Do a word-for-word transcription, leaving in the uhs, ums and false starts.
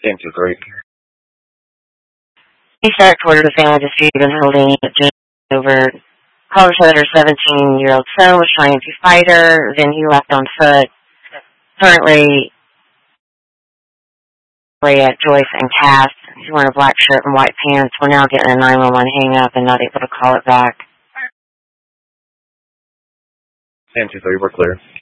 ten two three. He started quarter the family dispute and holding it over. Caller said her seventeen-year-old son was trying to fight her. Then he left on foot. Currently, at Joyce and Cass. He's wearing a black shirt and white pants. We're now getting a nine one one hang-up and not able to call it back. ten two three, we're clear.